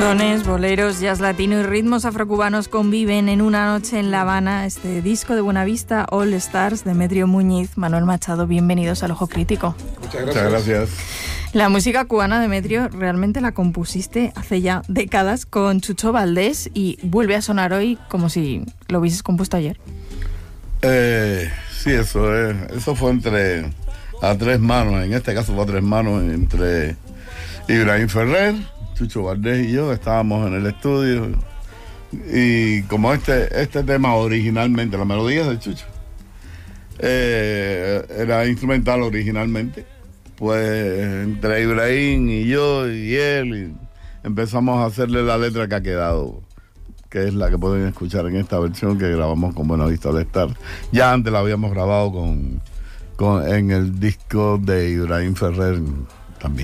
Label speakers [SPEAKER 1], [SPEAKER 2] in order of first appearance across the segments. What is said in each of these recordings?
[SPEAKER 1] Sones, boleros, jazz latino y ritmos afrocubanos conviven en una noche en La Habana. Este disco de Buenavista, All Stars, Demetrio Muñiz, Manuel Machado, bienvenidos al Ojo Crítico.
[SPEAKER 2] Muchas gracias.
[SPEAKER 1] La música cubana, Demetrio, realmente la compusiste hace ya décadas con Chucho Valdés y vuelve a sonar hoy como si lo hubieses compuesto ayer.
[SPEAKER 2] Sí, eso fue a tres manos, en este caso fue a tres manos, entre Ibrahim Ferrer, Chucho Valdés y yo. Estábamos en el estudio y como este tema originalmente, la melodía de Chucho era instrumental originalmente, pues entre Ibrahim y yo y él empezamos a hacerle la letra que ha quedado, que es la que pueden escuchar en esta versión que grabamos con Buenavista All Stars. Ya antes la habíamos grabado en el disco de Ibrahim Ferrer también.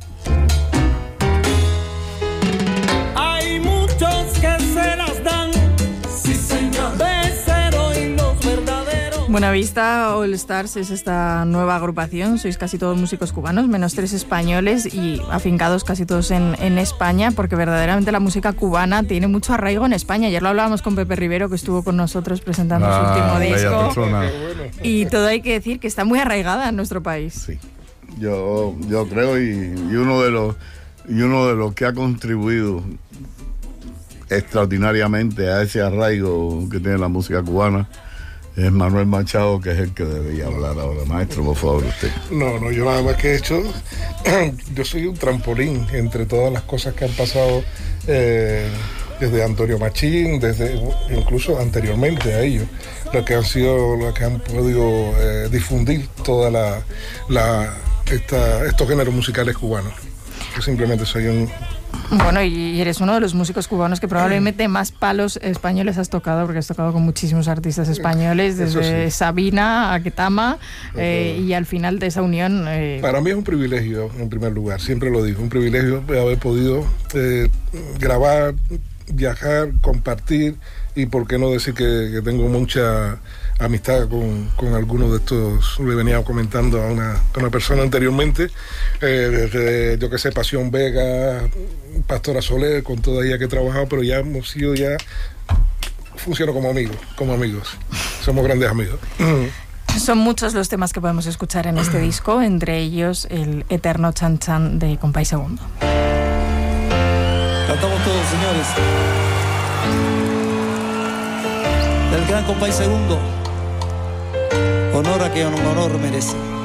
[SPEAKER 3] Hay muchos que se las dan, sí señor, Becero y los verdaderos.
[SPEAKER 1] Buenavista All Stars es esta nueva agrupación, sois casi todos músicos cubanos, menos 3 españoles y afincados casi todos en España, porque verdaderamente la música cubana tiene mucho arraigo en España. Ayer lo hablábamos con Pepe Rivero, que estuvo con nosotros presentando su último disco, y todo hay que decir que está muy arraigada en nuestro país.
[SPEAKER 2] Sí, yo creo, y uno de los que ha contribuido extraordinariamente a ese arraigo que tiene la música cubana es Manuel Machado, que es el que debería hablar ahora. Maestro, por favor, usted.
[SPEAKER 4] No, yo nada más que he hecho, yo soy un trampolín entre todas las cosas que han pasado desde Antonio Machín, desde incluso anteriormente a ellos, los que han podido difundir toda estos géneros musicales cubanos. Yo simplemente soy un...
[SPEAKER 1] Bueno, y eres uno de los músicos cubanos que probablemente más palos españoles has tocado, porque has tocado con muchísimos artistas españoles, desde Sabina a Ketama, y al final de esa unión...
[SPEAKER 4] Para mí es un privilegio, en primer lugar, siempre lo digo, un privilegio haber podido grabar, viajar, compartir, y por qué no decir que tengo mucha amistad con algunos de estos. Le venía comentando a una persona anteriormente, desde, yo que sé, Pasión Vega, Pastora Soler, con toda ella que he trabajado, pero ya hemos sido, funciono como amigos, somos grandes amigos.
[SPEAKER 1] Son muchos los temas que podemos escuchar en este disco, entre ellos el eterno Chan Chan de Compay Segundo.
[SPEAKER 3] Cantamos todos, señores. Del gran Compay Segundo, honor a que honor merece.